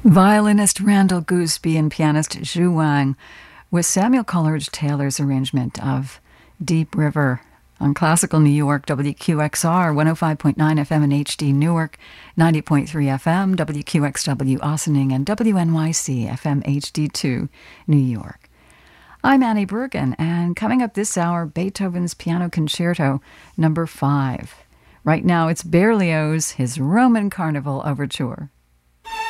Violinist Randall Gooseby and pianist Zhu Wang with Samuel Coleridge Taylor's arrangement of Deep River on Classical New York, WQXR, 105.9 FM in HD Newark, 90.3 FM, WQXW Ossining, and WNYC FM HD2 New York. I'm Annie Bergen, and coming up this hour, Beethoven's Piano Concerto No. 5. Right now, it's Berlioz, his Roman Carnival Overture.